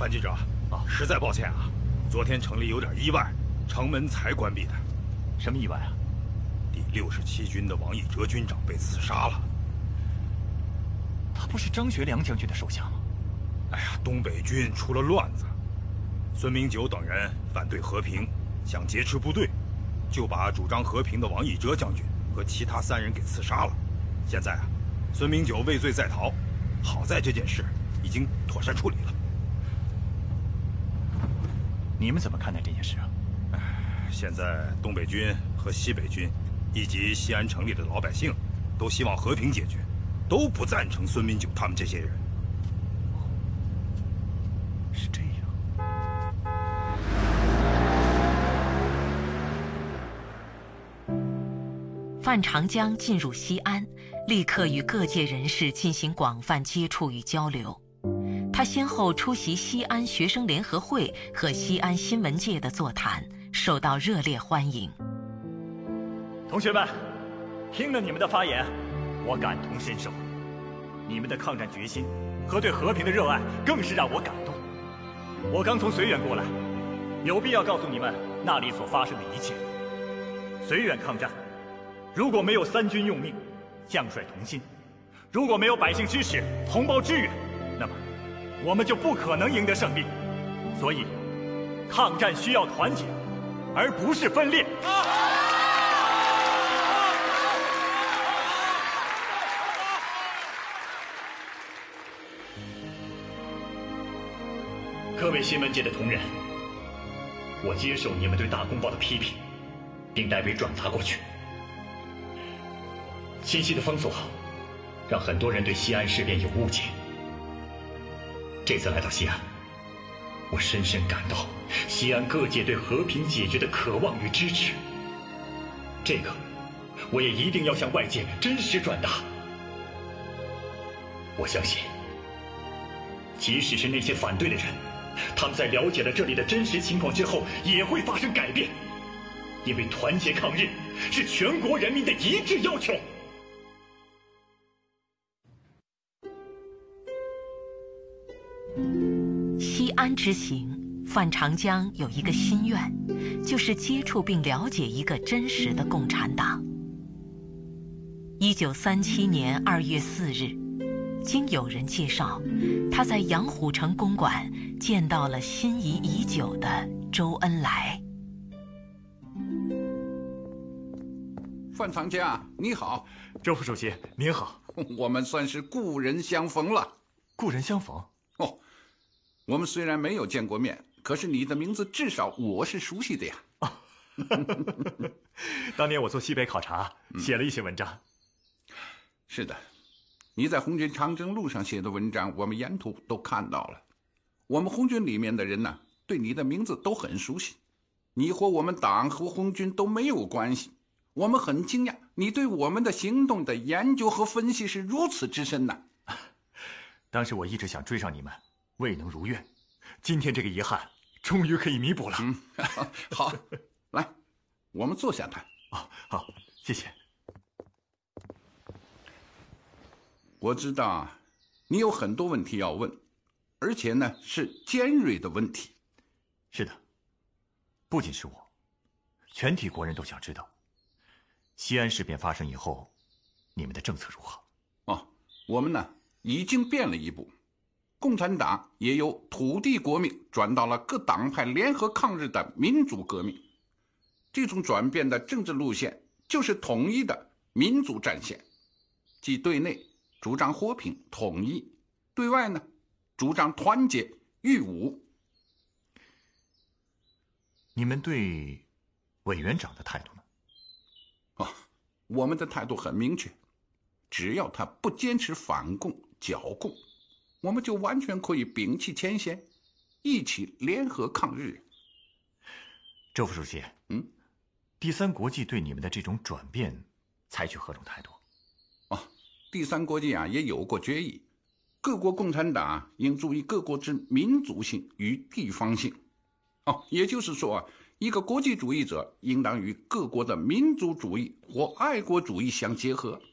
范记者，实在抱歉啊，昨天城里有点意外，城门才关闭的。 什么意外啊？ 第67军的王以哲军长被刺杀了。 他不是张学良将军的手下吗？ 哎呀，东北军出了乱子，孙明九等人反对和平，想劫持部队，就把主张和平的王以哲将军和其他3人给刺杀了。现在啊，孙明九畏罪在逃，好在这件事已经妥善处理了。 你们怎么看待这件事啊？ 现在东北军和西北军，以及西安城里的老百姓，都希望和平解决，都不赞成孙明九他们这些人。 是这样。 范长江进入西安，立刻与各界人士进行广泛接触与交流。他先后出席西安学生联合会和西安新闻界的座谈，受到热烈欢迎。 同学们，听了你们的发言，我感同身受。你们的抗战决心和对和平的热爱更是让我感动。我刚从绥远过来，有必要告诉你们那里所发生的一切。绥远抗战，如果没有3军用命，将帅同心，如果没有百姓支持，同胞支援，那么我们就不可能赢得胜利。所以，抗战需要团结，而不是分裂。各位新闻界的同仁，我接受你们对大公报的批评，并代为转发过去。信息的封锁让很多人对西安事变有误解。这次来到西安，我深深感到西安各界对和平解决的渴望与支持。这个我也一定要向外界真实转达。我相信，即使是那些反对的人，他们在了解了这里的真实情况之后，也会发生改变，因为团结抗日是全国人民的一致要求。 西安之行，范长江有一个心愿，就是接触并了解一个真实的共产党。1937年2月4日，经有人介绍，他在杨虎城公馆见到了心仪已久的周恩来。 范长江，你好。 周副主席，您好。 我们算是故人相逢了。 故人相逢？ 哦，我们虽然没有见过面，可是你的名字至少我是熟悉的呀。 哦、当年我做西北考察，写了一些文章。 是的，你在红军长征路上写的文章，我们沿途都看到了。我们红军里面的人呢，对你的名字都很熟悉。你和我们党和红军都没有关系，我们很惊讶，你对我们的行动的研究和分析是如此之深呢。 当时我一直想追上你们，未能如愿。今天这个遗憾，终于可以弥补了。 好，来，我们坐下谈。 好，谢谢。 我知道你有很多问题要问，而且呢是尖锐的问题。 是的，不仅是我，全体国人都想知道，西安事变发生以后，你们的政策如何？ 我们呢已经变了一步，共产党也由土地革命转到了各党派联合抗日的民主革命。这种转变的政治路线就是统一的民主战线，即对内主张和平统一，对外呢主张团结御侮。 你们对委员长的态度呢？ 我们的态度很明确，只要他不坚持反共剿共，我们就完全可以摒弃前嫌，一起联合抗日。 周副主席，第三国际对你们的这种转变采取何种态度？ 第三国际也有过决议，各国共产党应注意各国之民族性与地方性。也就是说，一个国际主义者应当与各国的民族主义或爱国主义相结合。